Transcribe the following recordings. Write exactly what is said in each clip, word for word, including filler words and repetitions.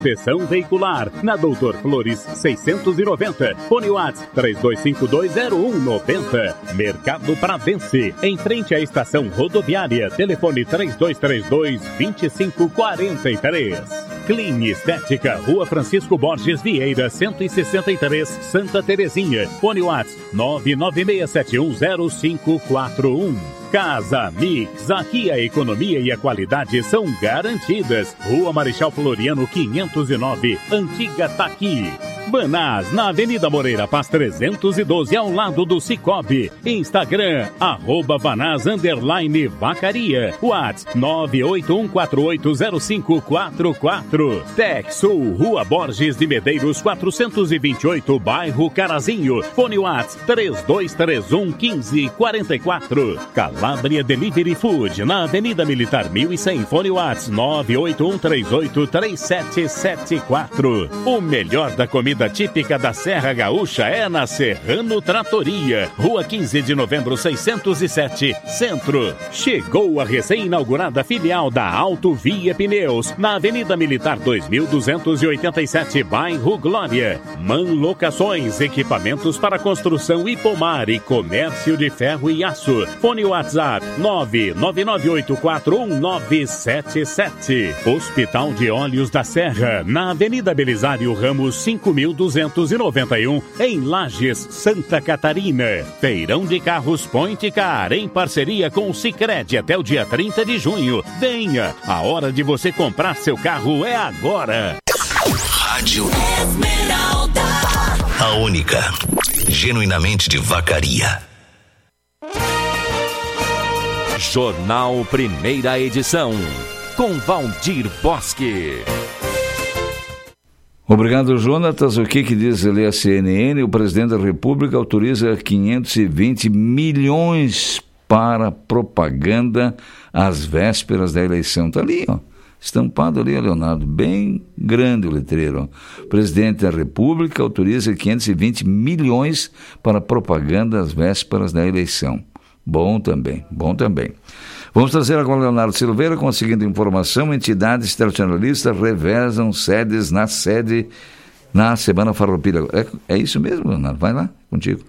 proteção veicular. Na Doutor Flores seiscentos e noventa. Fone WhatsApp três dois cinco dois zero um nove zero. Mercado Pradense, em frente à estação rodoviária. Telefone três dois três dois, dois cinco quatro três. Clean Estética, Rua Francisco Borges Vieira, cento e sessenta e três, Santa Terezinha. Fone WhatsApp nove nove seis sete um zero cinco quatro um. Casa Mix, aqui a economia e a qualidade são garantidas. Rua Marechal Floriano quinhentos e nove, Antiga Taqui. Vanaz, na Avenida Moreira Paz trezentos e doze, ao lado do Cicobi. Instagram, arroba Vanaz, underline Vacaria. WhatsApp nove oito um quatro oito zero cinco quatro quatro. Texul, Rua Borges de Medeiros quatrocentos e vinte e oito, bairro Carazinho. Fone WhatsApp três dois três um, um cinco quatro quatro. Calabria Delivery Food, na Avenida Militar mil e cem. Fone WhatsApp nove oito um três oito três sete sete quatro. O melhor da comida típica da Serra Gaúcha é na Serrano Tratoria, Rua quinze de novembro seiscentos e sete, Centro. Chegou a recém-inaugurada filial da Auto Via Pneus, na Avenida Militar dois mil duzentos e oitenta e sete, bairro Glória. Man Locações, equipamentos para construção e pomar e comércio de ferro e aço. Fone WhatsApp nove nove nove oito quatro um nove sete sete. Hospital de Olhos da Serra, na Avenida Belisário Ramos cinco mil duzentos e noventa e um, em Lages, Santa Catarina. Feirão de Carros Point Car, em parceria com o Sicredi até o dia trinta de junho. Venha, a hora de você comprar seu carro é agora. Rádio Esmeralda, a única, genuinamente de Vacaria. Jornal Primeira Edição, com Valdir Bosque. Obrigado, Jonatas. O que, que diz ali a C N N? O presidente da República autoriza quinhentos e vinte milhões para propaganda às vésperas da eleição. Está ali, ó, estampado ali, Leonardo, bem grande o letreiro. Ó. O presidente da República autoriza quinhentos e vinte milhões para propaganda às vésperas da eleição. Bom também, bom também. Vamos trazer agora o Leonardo Silveira com a seguinte informação: entidades tradicionalistas revezam sedes na sede na Semana Farroupilha. É, é isso mesmo, Leonardo? Vai lá, contigo.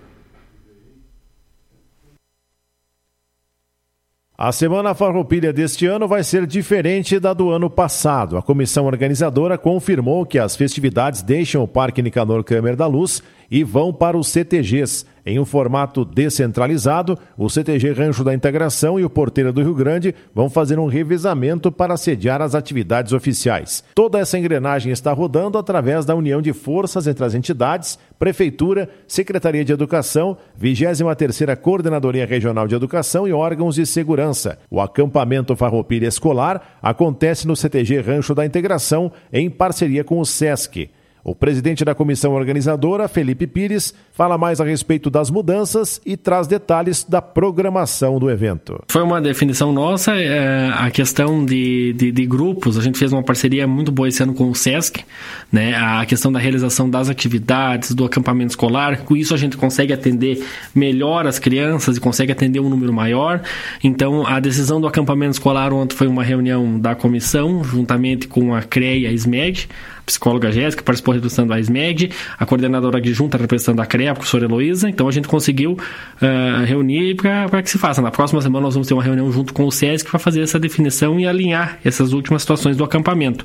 A Semana Farroupilha deste ano vai ser diferente da do ano passado. A comissão organizadora confirmou que as festividades deixam o Parque Nicanor Câmara da Luz e vão para os C T Gs. Em um formato descentralizado, o C T G Rancho da Integração e o Porteira do Rio Grande vão fazer um revezamento para sediar as atividades oficiais. Toda essa engrenagem está rodando através da união de forças entre as entidades, Prefeitura, Secretaria de Educação, vigésima terceira Coordenadoria Regional de Educação e órgãos de segurança. O acampamento Farroupilha Escolar acontece no C T G Rancho da Integração em parceria com o SESC. O presidente da comissão organizadora, Felipe Pires, fala mais a respeito das mudanças e traz detalhes da programação do evento. Foi uma definição nossa, é, a questão de, de, de grupos. A gente fez uma parceria muito boa esse ano com o SESC, né? A questão da realização das atividades, do acampamento escolar. Com isso a gente consegue atender melhor as crianças e consegue atender um número maior. Então a decisão do acampamento escolar ontem foi uma reunião da comissão, juntamente com a C R E A e a SMED, psicóloga Jéssica, participou representando a SMED, a coordenadora adjunta representando a C R E A, a professora Heloísa. Então a gente conseguiu uh, reunir para que se faça. Na próxima semana nós vamos ter uma reunião junto com o SESC para fazer essa definição e alinhar essas últimas situações do acampamento.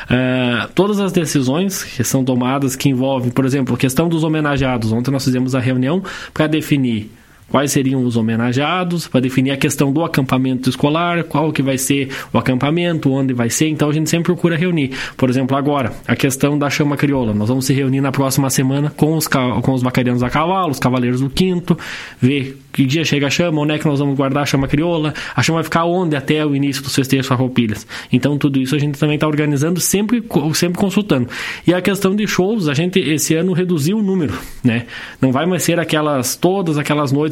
Uh, todas as decisões que são tomadas que envolvem, por exemplo, a questão dos homenageados. Ontem nós fizemos a reunião para definir quais seriam os homenageados, para definir a questão do acampamento escolar, qual que vai ser o acampamento, onde vai ser. Então a gente sempre procura reunir. Por exemplo, agora, a questão da chama crioula. Nós vamos se reunir na próxima semana com os, com os bacarianos a cavalo, os cavaleiros do quinto, ver que dia chega a chama, onde é que nós vamos guardar a chama crioula, a chama vai ficar onde até o início dos festejos farroupilhas. Então tudo isso a gente também está organizando, sempre, sempre consultando. E a questão de shows, a gente esse ano reduziu o número, né? Não vai mais ser aquelas, todas aquelas noites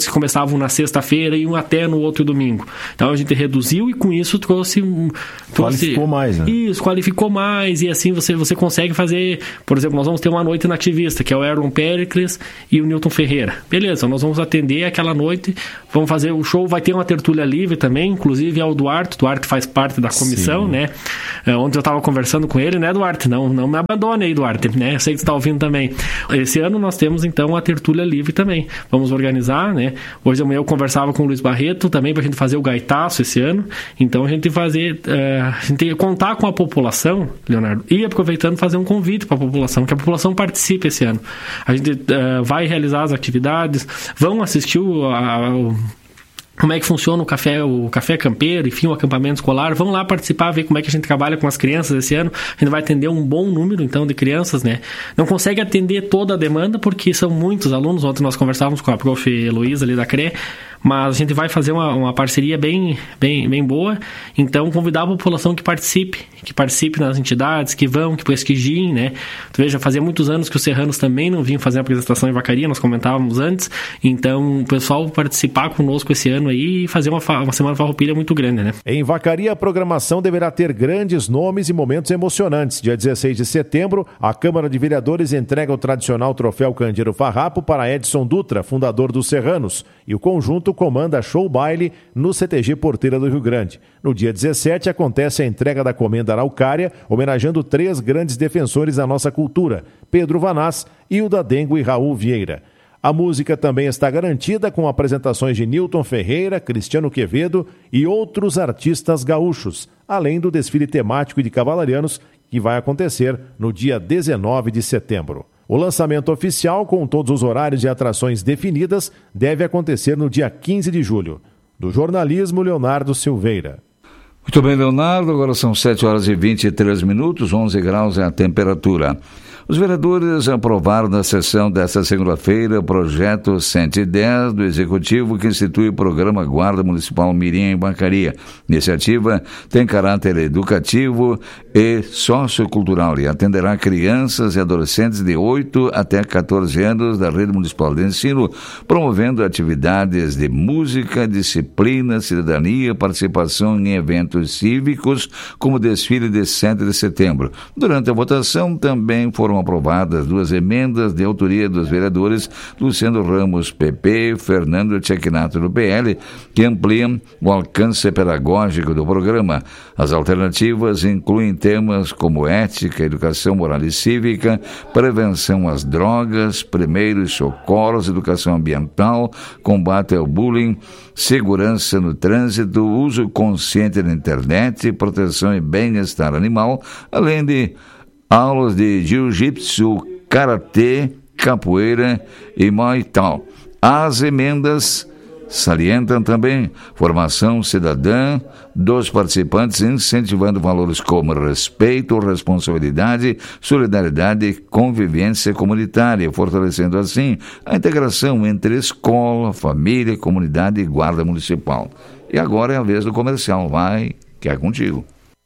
que começavam na sexta-feira e iam até no outro domingo. Então a gente reduziu e com isso trouxe... trouxe qualificou mais, né? Isso, qualificou mais e assim você, você consegue fazer... Por exemplo, nós vamos ter uma noite nativista, que é o Erlon Pericles e o Newton Ferreira. Beleza, nós vamos atender aquela noite, vamos fazer o show, vai ter uma tertúlia livre também, inclusive é o Duarte, o Duarte faz parte da comissão, Sim. né? É, ontem eu estava conversando com ele, né, Duarte? Não, não me abandone aí, Duarte, né? Eu sei que você está ouvindo também. Esse ano nós temos, então, a tertúlia livre também. Vamos organizar, né? Hoje de manhã eu conversava com o Luiz Barreto também para a gente fazer o gaitaço esse ano. Então, a gente fazer... Uh, a gente tem que contar com a população, Leonardo, e aproveitando fazer um convite para a população, que a população participe esse ano. A gente uh, vai realizar as atividades, vão assistir o... A, o como é que funciona o café, o café campeiro, enfim, o acampamento escolar. Vamos lá participar, ver como é que a gente trabalha com as crianças esse ano. A gente vai atender um bom número, então, de crianças, né? Não consegue atender toda a demanda, porque são muitos alunos. Ontem nós conversávamos com a prof Heloísa ali da C R E, mas a gente vai fazer uma, uma parceria bem, bem, bem boa. Então, convidar a população que participe, que participe nas entidades, que vão, que prestigiem, né? Tu veja, fazia muitos anos que os serranos também não vinham fazer a apresentação em Vacaria, nós comentávamos antes. Então, o pessoal participar conosco esse ano aí e fazer uma, uma semana farroupilha muito grande, né? Em Vacaria, a programação deverá ter grandes nomes e momentos emocionantes. Dia dezesseis de setembro, a Câmara de Vereadores entrega o tradicional troféu Candeiro Farrapo para Edson Dutra, fundador dos Serranos, e o conjunto comanda show baile no C T G Porteira do Rio Grande. No dia dezessete, acontece a entrega da Comenda Araucária, homenageando três grandes defensores da nossa cultura, Pedro Vanás, Hilda Dengo e Raul Vieira. A música também está garantida com apresentações de Newton Ferreira, Cristiano Quevedo e outros artistas gaúchos, além do desfile temático de cavalarianos que vai acontecer no dia dezenove de setembro. O lançamento oficial, com todos os horários e atrações definidas, deve acontecer no dia quinze de julho. Do jornalismo, Leonardo Silveira. Muito bem, Leonardo. Agora são sete horas e vinte e três minutos, onze graus é a temperatura. Os vereadores aprovaram na sessão desta segunda-feira o projeto cento e dez do Executivo que institui o programa Guarda Municipal Mirim em Vacaria. A iniciativa tem caráter educativo e sociocultural e atenderá crianças e adolescentes de oito até quatorze anos da Rede Municipal de Ensino, promovendo atividades de música, disciplina, cidadania, participação em eventos cívicos, como o desfile de sete de setembro. Durante a votação também foram aprovadas duas emendas de autoria dos vereadores Luciano Ramos, P P, Fernando Tchekinato, do P L, que ampliam o alcance pedagógico do programa. As alternativas incluem temas como ética, educação moral e cívica, prevenção às drogas, primeiros socorros, educação ambiental, combate ao bullying, segurança no trânsito, uso consciente da internet, proteção e bem-estar animal, além de aulas de jiu-jitsu, karatê, capoeira e muay thai. As emendas salientam também formação cidadã dos participantes, incentivando valores como respeito, responsabilidade, solidariedade e convivência comunitária, fortalecendo assim a integração entre escola, família, comunidade e guarda municipal. E agora é a vez do comercial. Vai, que é contigo.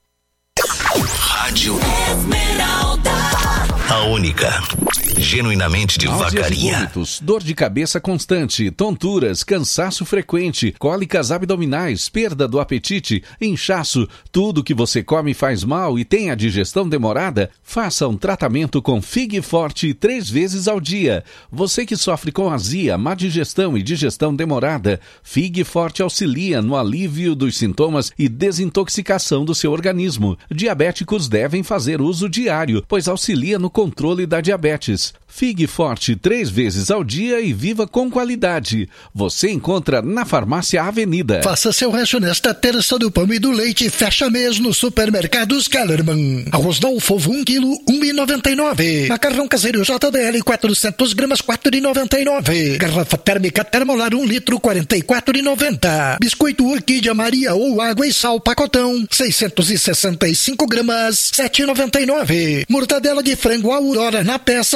Rádio A única, genuinamente de Vacaria. Vômitos, dor de cabeça constante, tonturas, cansaço frequente, cólicas abdominais, perda do apetite, inchaço, tudo que você come faz mal e tem a digestão demorada? Faça um tratamento com Fig Forte três vezes ao dia. Você que sofre com azia, má digestão e digestão demorada, Fig Forte auxilia no alívio dos sintomas e desintoxicação do seu organismo. Diabéticos devem fazer uso diário, pois auxilia no controle da diabetes. Fig Forte três vezes ao dia e viva com qualidade. Você encontra na Farmácia Avenida. Faça seu rancho nesta terça do pão e do leite. Fecha mês nos supermercados Kellerman. Arroz Dolfo, um quilo, um real e noventa e nove centavos. Macarrão caseiro J B L, quatrocentas gramas, quatro reais e noventa e nove centavos. Garrafa térmica Termolar, um litro, quarenta e quatro reais e noventa centavos. Biscoito Orquídea Maria ou água e sal pacotão, seiscentas e sessenta e cinco gramas, sete reais e noventa e nove centavos. Mortadela de frango Aurora na peça, seis reais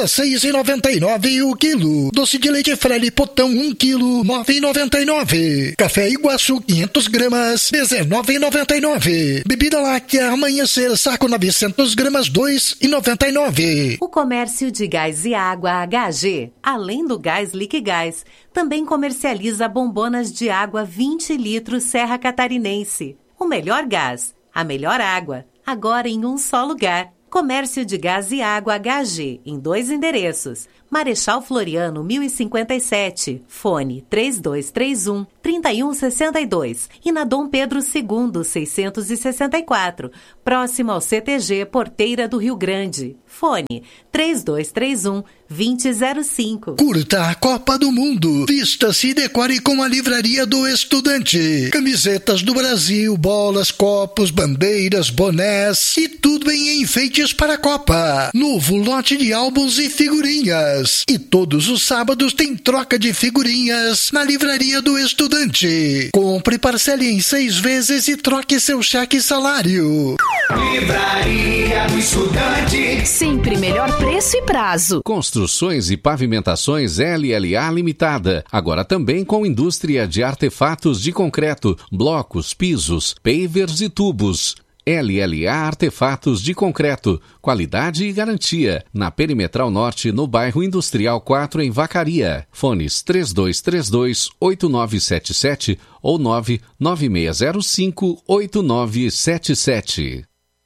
onze e noventa e nove o quilo. Doce de leite Frele Potão um quilo, nove e noventa e nove. Café Iguaçu quinhentas gramas, dezenove e noventa e nove. Bebida láctea Amanhecer saco novecentas gramas, dois e noventa e nove. O comércio de gás e água H G, além do gás Liquigás, também comercializa bombonas de água vinte litros Serra Catarinense. O melhor gás, a melhor água, agora em um só lugar. Comércio de gás e água H G, em dois endereços. Marechal Floriano, mil e cinquenta e sete, fone três dois três um, três um seis dois. E na Dom Pedro segundo, seiscentos e sessenta e quatro, próximo ao C T G Porteira do Rio Grande. Fone três dois três um, dois zero zero cinco. Curta a Copa do Mundo. Vista-se e decore com a Livraria do Estudante. Camisetas do Brasil, bolas, copos, bandeiras, bonés e tudo em enfeites para a Copa. Novo lote de álbuns e figurinhas. E todos os sábados tem troca de figurinhas na Livraria do Estudante. Compre, parcele em seis vezes e troque seu cheque salário. Livraria do Estudante. Sempre melhor preço e prazo. Construções e pavimentações L L A Limitada. Agora também com indústria de artefatos de concreto, blocos, pisos, pavers e tubos. L L A Artefatos de Concreto, qualidade e garantia. Na Perimetral Norte, no bairro Industrial quatro, em Vacaria. Fones três dois três dois, oito nove sete sete ou nove nove seis zero cinco, oito nove sete sete.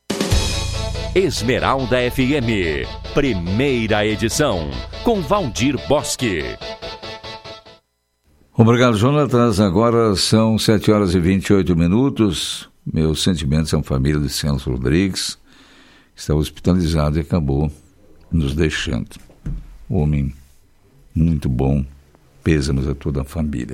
Esmeralda F M, primeira edição, com Valdir Bosque. Obrigado, Jonatas. Agora são sete horas e vinte e oito minutos. Meus sentimentos são família de Celso Rodrigues, que está hospitalizado e acabou nos deixando. Homem muito bom, pêsames a toda a família.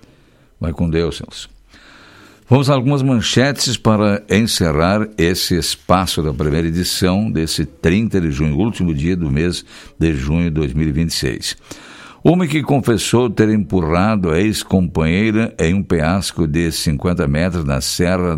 Vai com Deus, Celso. Vamos a algumas manchetes para encerrar esse espaço da primeira edição desse trinta de junho, último dia do mês de junho de dois mil e vinte e seis. Homem que confessou ter empurrado a ex-companheira em um penhasco de cinquenta metros na Serra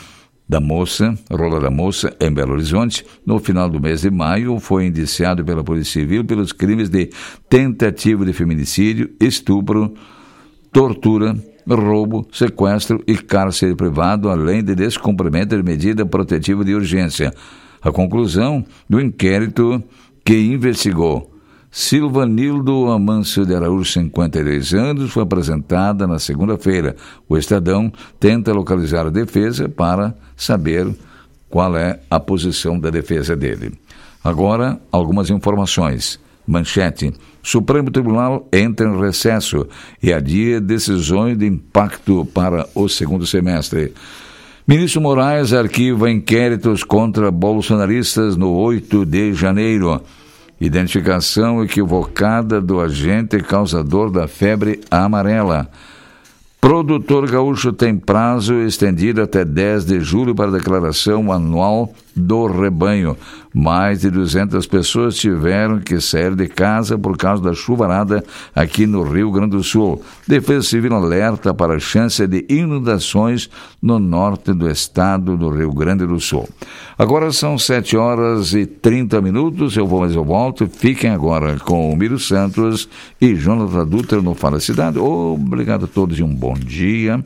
da Moça, Rola da Moça, em Belo Horizonte, no final do mês de maio, foi indiciado pela Polícia Civil pelos crimes de tentativa de feminicídio, estupro, tortura, roubo, sequestro e cárcere privado, além de descumprimento de medida protetiva de urgência. A conclusão do inquérito que investigou Silvanildo Amâncio de Araújo, cinquenta e dois anos, foi apresentada na segunda-feira. O Estadão tenta localizar a defesa para saber qual é a posição da defesa dele. Agora, algumas informações. Manchete: Supremo Tribunal entra em recesso e adia decisões de impacto para o segundo semestre. Ministro Moraes arquiva inquéritos contra bolsonaristas no oito de janeiro. Identificação equivocada do agente causador da febre amarela. Produtor gaúcho tem prazo estendido até dez de julho para declaração anual do rebanho. Mais de duzentas pessoas tiveram que sair de casa por causa da chuvarada aqui no Rio Grande do Sul. Defesa Civil alerta para a chance de inundações no norte do estado do Rio Grande do Sul. Agora são sete horas e trinta minutos, eu vou, mas eu volto. Fiquem agora com o Miro Santos e Jonathan Dutra no Fala Cidade. Obrigado a todos e um bom dia.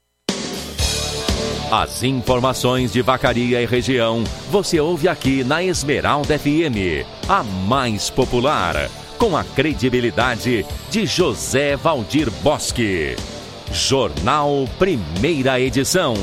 As informações de Vacaria e região você ouve aqui na Esmeralda F M, a mais popular, com a credibilidade de José Valdir Bosque. Jornal Primeira Edição.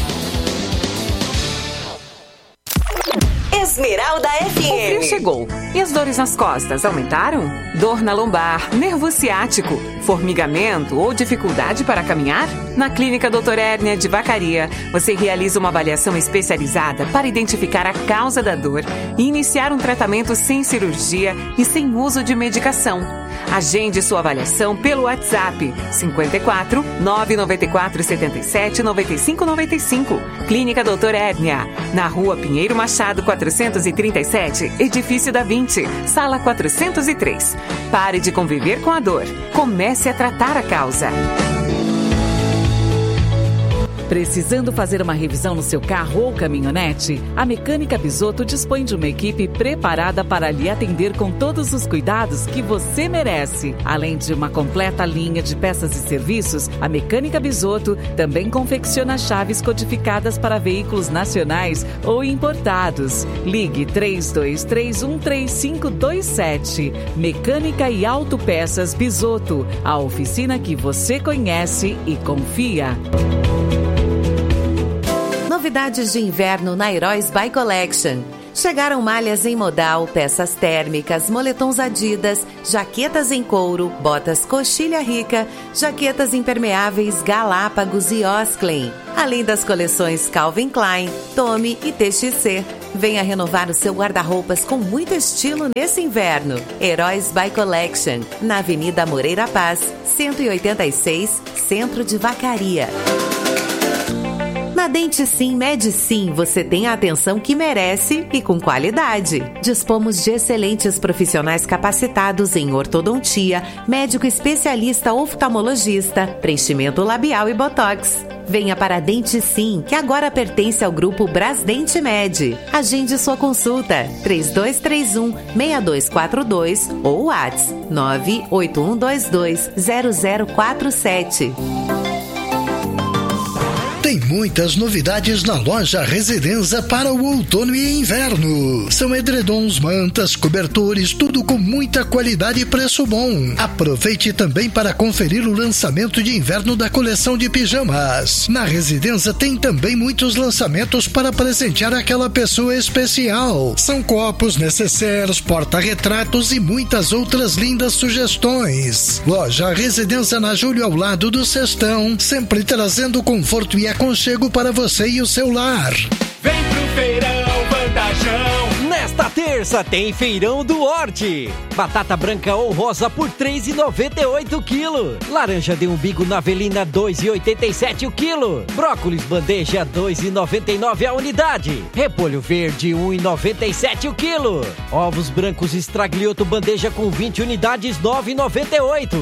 Esmeralda F M. O frio chegou e as dores nas costas aumentaram? Dor na lombar, nervo ciático, formigamento ou dificuldade para caminhar? Na Clínica doutor Hérnia de Vacaria, você realiza uma avaliação especializada para identificar a causa da dor e iniciar um tratamento sem cirurgia e sem uso de medicação. Agende sua avaliação pelo WhatsApp cinco quatro, nove nove quatro, sete sete, nove cinco nove cinco. Clínica doutor Hérnia, na Rua Pinheiro Machado, quatrocentos e trinta e sete, Edifício da vinte, Sala quatrocentos e três. Pare de conviver com a dor. Comece a tratar a causa. Precisando fazer uma revisão no seu carro ou caminhonete? A Mecânica Bisotto dispõe de uma equipe preparada para lhe atender com todos os cuidados que você merece. Além de uma completa linha de peças e serviços, a Mecânica Bisotto também confecciona chaves codificadas para veículos nacionais ou importados. Ligue três dois três um três cinco dois sete. Mecânica e Autopeças Bisotto, a oficina que você conhece e confia. Novidades de inverno na Heróis By Collection. Chegaram malhas em modal, peças térmicas, moletons Adidas, jaquetas em couro, botas Coxilha Rica, jaquetas impermeáveis Galápagos e Osklen. Além das coleções Calvin Klein, Tommy e T X C. Venha renovar o seu guarda-roupas com muito estilo nesse inverno. Heróis By Collection, na Avenida Moreira Paz, cento e oitenta e seis, Centro de Vacaria. Na Dente Sim, Med Sim, você tem a atenção que merece e com qualidade. Dispomos de excelentes profissionais capacitados em ortodontia, médico especialista oftalmologista, preenchimento labial e botox. Venha para a Dente Sim, que agora pertence ao grupo Brasdente Med. Agende sua consulta, três dois três um, seis dois quatro dois ou WhatsApp nove oito um dois dois zero zero quatro sete. Tem muitas novidades na loja Residenza para o outono e inverno. São edredons, mantas, cobertores, tudo com muita qualidade e preço bom. Aproveite também para conferir o lançamento de inverno da coleção de pijamas. Na Residenza tem também muitos lançamentos para presentear aquela pessoa especial. São copos, necessários, porta-retratos e muitas outras lindas sugestões. Loja Residenza na Júlio, ao lado do Cestão, sempre trazendo conforto e aconchego para você e o seu lar. Vem pro feirão Vantajão. Nesta terça tem feirão do Horti. Batata branca ou rosa por três reais e noventa e oito centavos o quilo. Laranja de umbigo navelina dois reais e oitenta e sete centavos o quilo. Brócolis bandeja dois reais e noventa e nove centavos a unidade. Repolho verde um real e noventa e sete centavos o quilo. Ovos brancos estraglioto bandeja com vinte unidades nove reais e noventa e oito